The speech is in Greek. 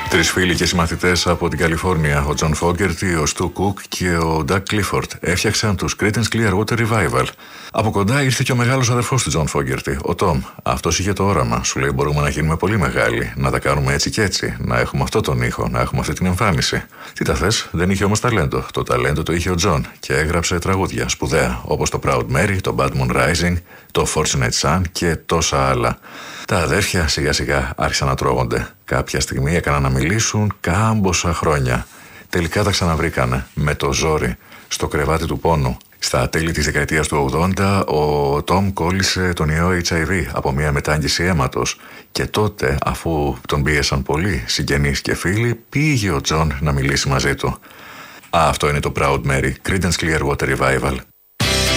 Τρεις φίλοι και συμμαθητές από την Καλιφόρνια, ο Τζον Φόγκερτι, ο Stu Cook και ο Doug Clifford, έφτιαξαν τους Creedence Clearwater Revival. Από κοντά ήρθε και ο μεγάλος αδερφός του Τζον Φόγκερτι, ο Tom. Αυτός είχε το όραμα. Σου λέει: μπορούμε να γίνουμε πολύ μεγάλοι, να τα κάνουμε έτσι και έτσι, να έχουμε αυτό τον ήχο, να έχουμε αυτή την εμφάνιση. Τι τα θες, δεν είχε όμως ταλέντο. Το ταλέντο το είχε ο Τζον και έγραψε τραγούδια σπουδαία όπως το Proud Mary, το Bad Moon Rising, το Fortunate Son και τόσα άλλα. Τα αδέρφια σιγά σιγά άρχισαν να τρώγονται. Κάποια στιγμή έκαναν να μιλήσουν κάμποσα χρόνια. Τελικά τα ξαναβρήκανε με το ζόρι στο κρεβάτι του πόνου. Στα τέλη της δεκαετίας του 80 ο Τόμ κόλλησε τον ιό HIV από μια μετάγγιση αίματος και τότε, αφού τον πίεσαν πολλοί συγγενείς και φίλοι, πήγε ο Τζον να μιλήσει μαζί του. Αυτό είναι το Proud Mary, Creedence Clearwater Revival.